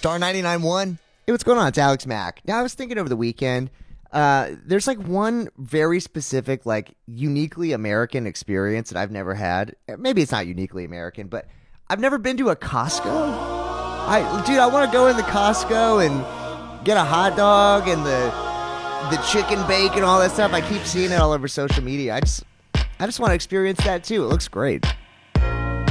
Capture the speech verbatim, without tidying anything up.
Star ninety-nine point one. Hey, what's going on? It's Alex Mack. Now, I was thinking over the weekend, uh, there's like one very specific, like uniquely American experience that I've never had. Maybe it's not uniquely American, but I've never been to a Costco. I, dude, I want to go in the Costco and get a hot dog and the the chicken bake and all that stuff. I keep seeing it all over social media. I just, I just want to experience that too. It looks great.